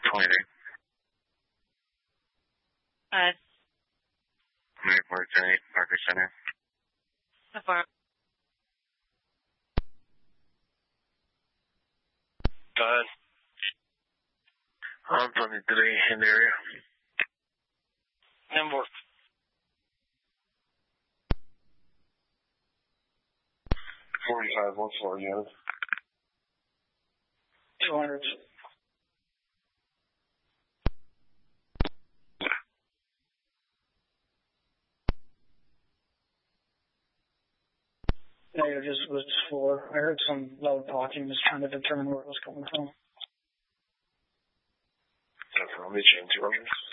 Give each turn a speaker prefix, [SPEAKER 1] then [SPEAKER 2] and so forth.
[SPEAKER 1] 28. Mark 28, Parker Center.
[SPEAKER 2] Affirm.
[SPEAKER 1] Go ahead. I'm 23 in the area.
[SPEAKER 2] Number
[SPEAKER 1] 45, what's for you?
[SPEAKER 2] 200. Negative, was just 4. I heard some loud talking, just trying to determine where it was coming from.
[SPEAKER 1] So, I'll meet you in 2 hours.